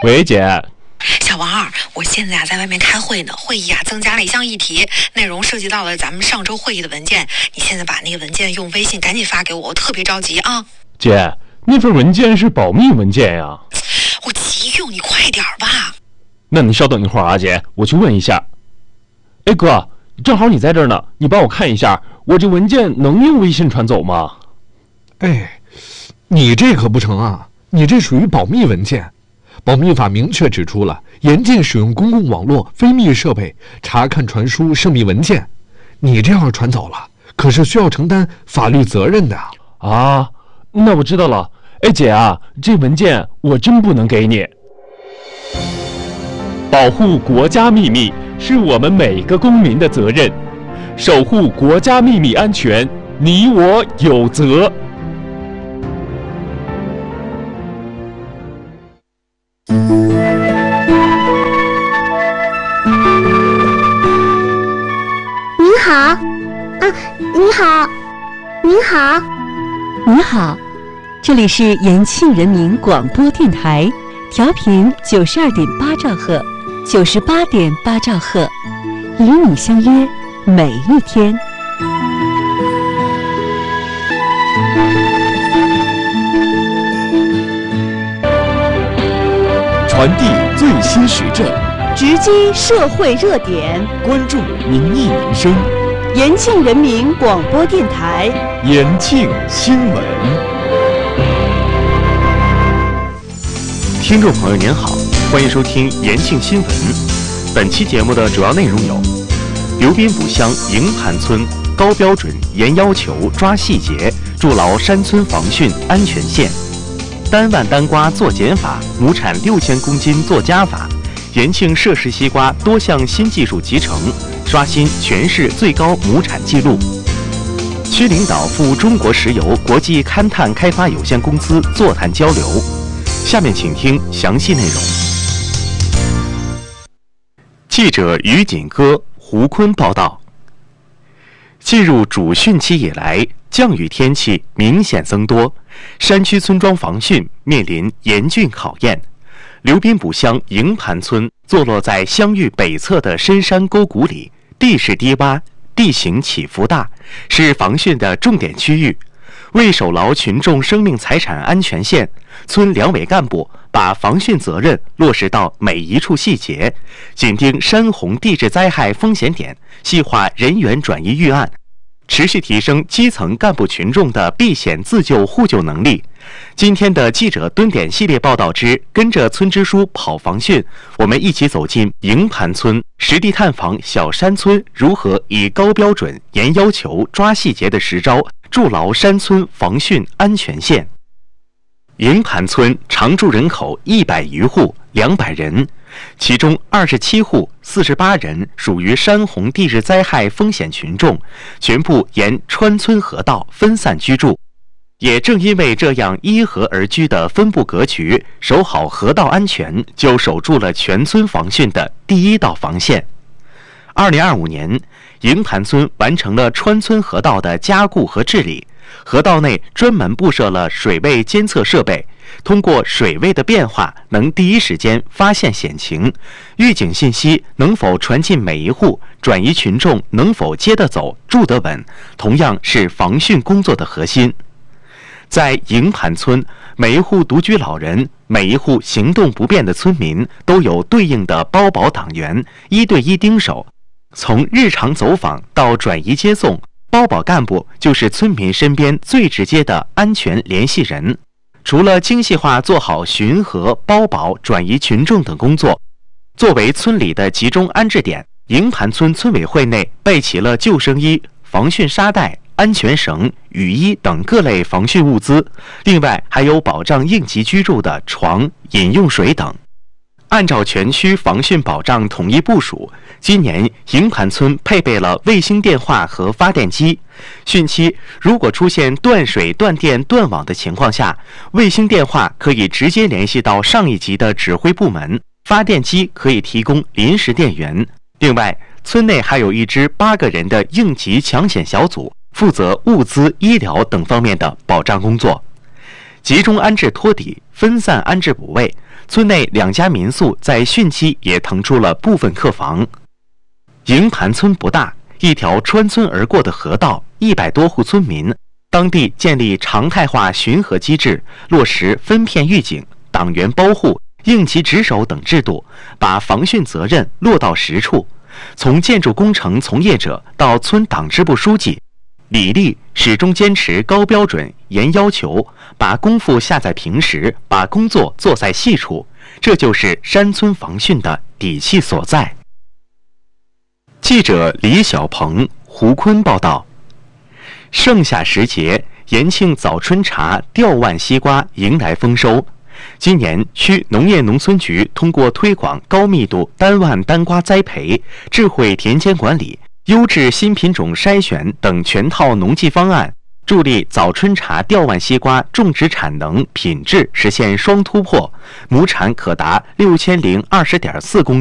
喂，姐。 小王二，我现在在外面开会呢，会议增加了一项议题，内容涉及到了咱们上周会议的文件。你现在把那个文件用微信赶紧发给我，我特别着急啊。 姐，那份文件是保密文件呀。 我急用，你快点吧。 那你稍等一会儿啊，姐，我去问一下。哎哥，正好你在这儿呢，你帮我看一下，我这文件能用微信传走吗？ 哎，你这可不成啊，你这属于保密文件。保密法明确指出了，严禁使用公共网络非密设备查看传输涉密文件。你这样传走了，可是需要承担法律责任的啊。那我知道了。哎姐啊，这文件我真不能给你。保护国家秘密是我们每个公民的责任，守护国家秘密安全，你我有责。 您好，您好，您好， 你好，这里是延庆人民广播电台，调频92.8兆赫，98.8兆赫，与你相约每一天。 传递最新时政， 直击社会热点， 关注民意民生。 延庆人民广播电台， 延庆新闻。 听众朋友您好，欢迎收听延庆新闻。本期节目的主要内容有：刘滨埔乡营盘村高标准严要求抓细节，筑牢山村防汛安全线；单万单瓜做减法，亩产6000公斤做加法。延庆涉事西瓜多项新技术集成，刷新全市最高亩产记录。区领导赴中国石油国际勘探开发有限公司座谈交流。下面请听详细内容。记者于锦歌、胡坤报道。进入主汛期以来，降雨天气明显增多，山区村庄防汛面临严峻考验。刘滨埔乡营盘村坐落在乡域北侧的深山沟谷里，地势低洼，地形起伏大，是防汛的重点区域。为守牢群众生命财产安全线，村两委干部把防汛责任落实到每一处细节，紧盯山洪地质灾害风险点，细化人员转移预案，持续提升基层干部群众的避险自救互救能力。今天的记者蹲点系列报道之跟着村支书跑防汛，我们一起走进营盘村，实地探访小山村如何以高标准、严要求、抓细节的实招，筑牢山村防汛安全线。营盘村常住人口100余户，200人，其中27户48人属于山洪地质灾害风险群众，全部沿川村河道分散居住。也正因为这样依河而居的分布格局，守好河道安全，就守住了全村防汛的第一道防线。2025年，营盘村完成了川村河道的加固和治理，河道内专门布设了水位监测设备，通过水位的变化，能第一时间发现险情，预警信息能否传进每一户，转移群众能否接得走、住得稳，同样是防汛工作的核心。在营盘村，每一户独居老人，每一户行动不便的村民都有对应的包保党员，1对1盯守。从日常走访到转移接送，包保干部就是村民身边最直接的安全联系人。除了精细化做好巡河、包保、转移群众等工作，作为村里的集中安置点，营盘村村委会内备齐了救生衣、防汛沙袋、安全绳、雨衣等各类防汛物资，另外还有保障应急居住的床、饮用水等。按照全区防汛保障统一部署，今年营盘村配备了卫星电话和发电机。汛期如果出现断水、断电、断网的情况下，卫星电话可以直接联系到上一级的指挥部门，发电机可以提供临时电源。另外，村内还有一支8个人的应急抢险小组，负责物资、医疗等方面的保障工作。 集中安置托底，分散安置补位。村内2家民宿在汛期也腾出了部分客房。营盘村不大，一条穿村而过的河道，100多户村民，当地建立常态化巡河机制，落实分片预警、党员包护、应急值守等制度，把防汛责任落到实处。从建筑工程从业者到村党支部书记，李丽始终坚持高标准、严要求，把功夫下在平时，把工作做在细处，这就是山村防汛的底气所在。记者李小鹏、胡坤报道。盛夏时节，延庆早春茶、吊腕西瓜迎来丰收。今年，区农业农村局通过推广高密度单腕单瓜栽培、智慧田间管理、优质新品种筛选等全套农技方案，助力早春茶、吊腕西瓜种植产能、品质实现双突破，亩产可达6020.4公斤。